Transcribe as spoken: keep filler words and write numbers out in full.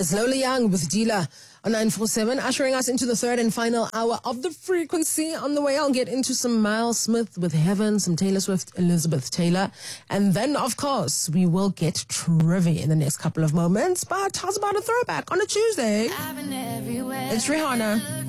It's Lola Young with Dila on nine four seven, ushering us into the third and final hour of the frequency. On the way, I'll get into some Miles Smith with Heaven, some Taylor Swift, Elizabeth Taylor. And then, of course, we will get trivia in the next couple of moments. But how's about a throwback on a Tuesday? It's Rihanna.